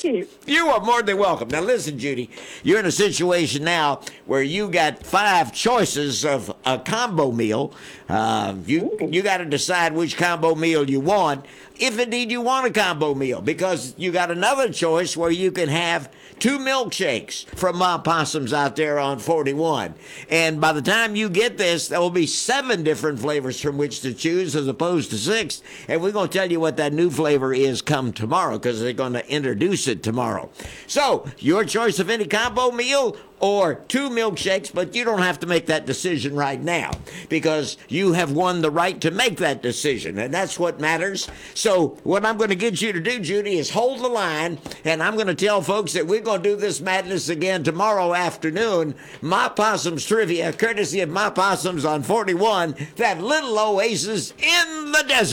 you. You are more than welcome. Now, listen, Judy, you're in a situation now where you got 5 choices of a combo meal. You got to decide which combo meal you want, if indeed you want a combo meal, because you got another choice where you can have 2 milkshakes from my possums out there on 41. And by the time you get this, there will be 7 different flavors from which to choose as opposed to 6. And we're going to tell you what that new flavor is come tomorrow, because they're going to introduce it tomorrow. So, your choice of any combo meal or 2 milkshakes, but you don't have to make that decision right now because you have won the right to make that decision, and that's what matters. So what I'm going to get you to do, Judy, is hold the line, and I'm going to tell folks that we're going to do this madness again tomorrow afternoon. My Possums Trivia, courtesy of My Possums on 41, that little oasis in the desert.